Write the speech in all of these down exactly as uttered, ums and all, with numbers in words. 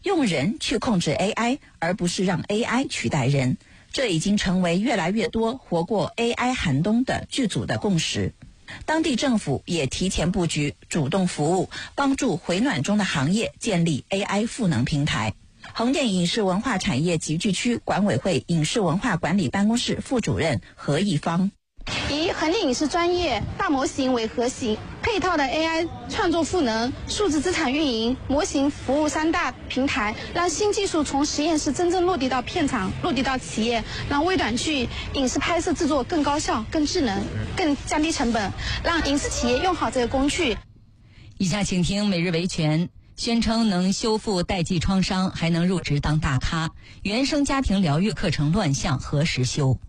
用人去控制 A I， 而不是让 A I 取代人。这已经成为越来越多活过 A I 寒冬的剧组的共识。当地政府也提前布局，主动服务，帮助回暖中的行业建立 A I 赋能平台。横店影视文化产业集聚区管委会影视文化管理办公室副主任何一方， 以横店影视专业大模型为核心，配套的 A I 创作赋能、数字资产运营、模型服务三大平台，让新技术从实验室真正落地到片场、落地到企业，让微短剧影视拍摄制作更高效、更智能、更降低成本，让影视企业用好这个工具。 以下请听每日维权。宣称能修复代际创伤，还能入职当大咖，原生家庭疗愈课程乱象何时休？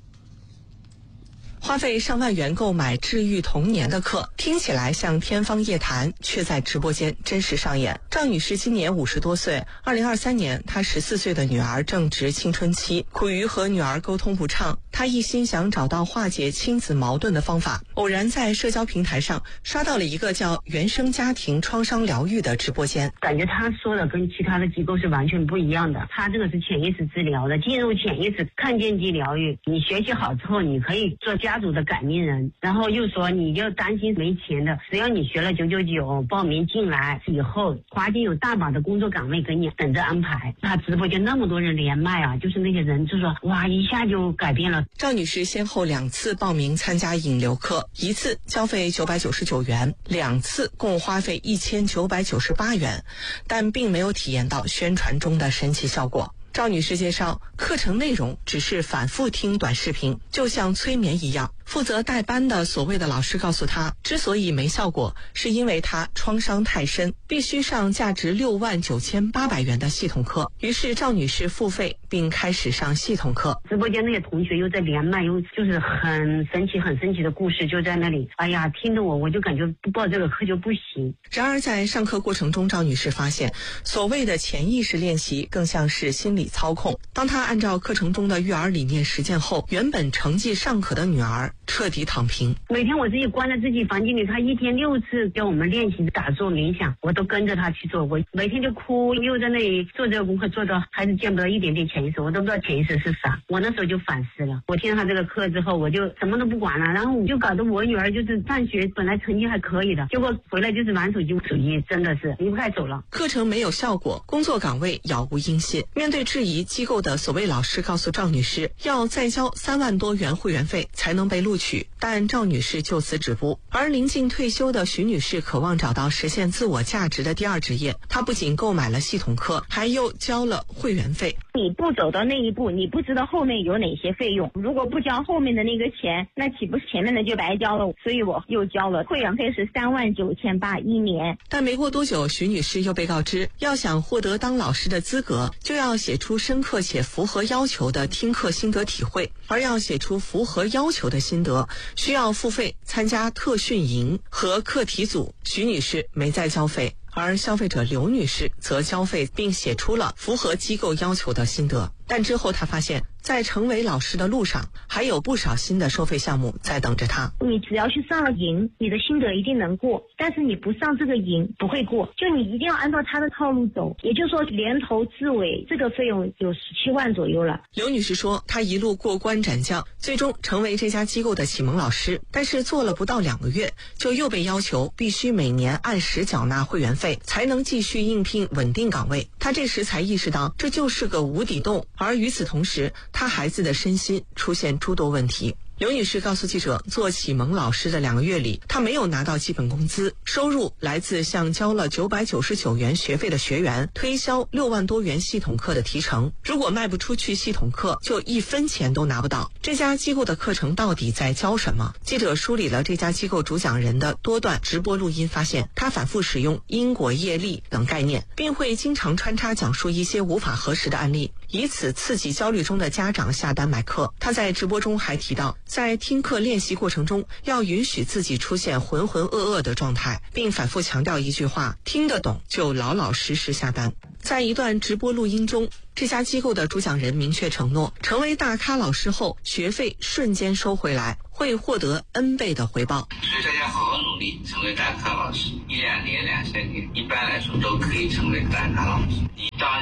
花费上万元购买治愈童年的课，听起来像天方夜谭，却在直播间真实上演。赵女士今年五十多岁，二零二三年她十四岁的女儿正值青春期，苦于和女儿沟通不畅，她一心想找到化解亲子矛盾的方法，偶然在社交平台上刷到了一个叫原生家庭创伤疗愈的直播间。 感觉她说的跟其他的机构是完全不一样的，她这个是潜意识治疗的，进入潜意识看见即疗愈，你学习好之后你可以做家族的感应人，然后又说你就担心没钱的，只要你学了九九九报名进来以后，华金有大把的工作岗位给你等着安排。他直播间那么多人连麦啊，就是那些人就说哇一下就改变了。 赵女士先后两次报名参加引流课，一次交费九百九十九元，两次共花费一千九百九十八元，但并没有体验到宣传中的神奇效果。赵女士介绍，课程内容只是反复听短视频，就像催眠一样。负责带班的所谓的老师告诉她，之所以没效果，是因为她创伤太深，必须上价值六万九千八百元的系统课。于是赵女士付费并开始上系统课。 直播间那些同学又在连麦，又就是很神奇很神奇的故事就在那里，哎呀，听得我我就感觉不报这个课就不行。 然而在上课过程中，赵女士发现，所谓的潜意识练习更像是心理操控。当她按照课程中的育儿理念实践后，原本成绩尚可的女儿彻底躺平。 每天我自己关在自己房间里，他一天六次教我们练习打坐冥想，我都跟着他去做。我每天就哭，又在那里做这个功课，做到孩子见不到一点点潜意识，我都不知道潜意识是啥。我那时候就反思了，我听了他这个课之后，我就什么都不管了，然后我就搞得我女儿就是上学本来成绩还可以的，结果回来就是玩手机，手机真的是离不开手了。 课程没有效果，工作岗位杳无音信。面对质疑，机构的所谓老师告诉赵女士，要再交三万多元会员费才能被录取，但赵女士就此止步。而临近退休的徐女士渴望找到实现自我价值的第二职业，她不仅购买了系统课，还又交了会员费。 你不走到那一步，你不知道后面有哪些费用，如果不交后面的那个钱，那岂不是前面的就白交了？所以我又交了会员费，是三万九千八一年。 但没过多久，徐女士又被告知，要想获得当老师的资格，就要写出深刻且符合要求的听课心得体会，而要写出符合要求的心得，需要付费参加特训营和课题组。徐女士没再交费，而消费者刘女士则交费并写出了符合机构要求的心得。但之后她发现，在成为老师的路上，还有不少新的收费项目在等着她。 你只要去上了营，你的心得一定能过，但是你不上这个营不会过，就你一定要按照他的套路走。也就是说，连头至尾这个费用有十七万左右了。 刘女士说，她一路过关斩将，最终成为这家机构的启蒙老师，但是做了不到两个月，就又被要求必须每年按时缴纳会员费，才能继续应聘稳定岗位。她这时才意识到，这就是个无底洞。而与此同时，她孩子的身心出现诸多问题。刘女士告诉记者，做启蒙老师的两个月里，她没有拿到基本工资，收入来自向交了九百九十九元学费的学员推销六万多元系统课的提成。如果卖不出去系统课，就一分钱都拿不到。这家机构的课程到底在教什么？记者梳理了这家机构主讲人的多段直播录音，发现他反复使用因果业力等概念，并会经常穿插讲述一些无法核实的案例，以此刺激焦虑中的家长下单买课。他在直播中还提到，在听课练习过程中，要允许自己出现浑浑噩噩的状态，并反复强调一句话：听得懂就老老实实下单。在一段直播录音中，这家机构的主讲人明确承诺，成为大咖老师后，学费瞬间收回来，会获得 N 倍的回报。 所以大家好好努力，成为大咖老师，一两年、两三年，一般来说都可以成为大咖老师。你当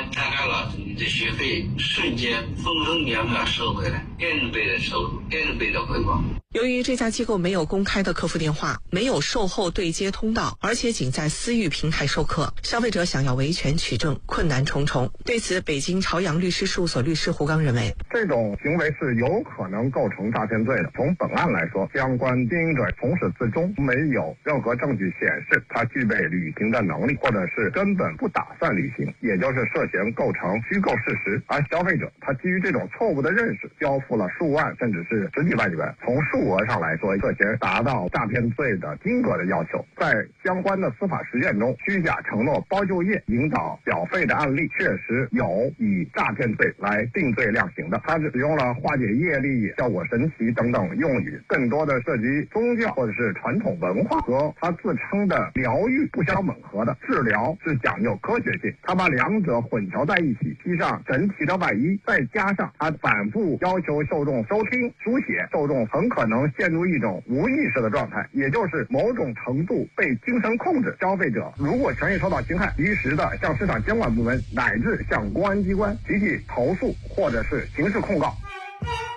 的学费瞬间分分秒秒收回来， N 倍的收入， N 倍的回报。 由于这家机构没有公开的客服电话，没有售后对接通道，而且仅在私域平台授课，消费者想要维权取证困难重重。对此，北京朝阳律师事务所律师胡刚认为， 这种行为是有可能构成诈骗罪的。从本案来说，相关经营者从始至终没有任何证据显示他具备履行的能力，或者是根本不打算履行，也就是涉嫌构成虚构事实。而消费者他基于这种错误的认识，交付了数万甚至是十几万元，从数额上来说，涉嫌达到诈骗罪的金额的要求。在相关的司法实践中，虚假承诺包就业、引导缴费的案例确实有以诈骗罪来定罪量刑的。他使用了化解业力、效果神奇等等用语，更多的涉及宗教或者是传统文化，和他自称的疗愈不相吻合的。治疗是讲究科学性，他把两者混淆在一起，披上神奇的外衣，再加上他反复要求受众收听书写，受众很可能陷入一种无意识的状态，也就是某种程度被精神控制。消费者如果权益受到侵害，及时的向市场监管部门乃至向公安机关提起投诉或者是刑事控告。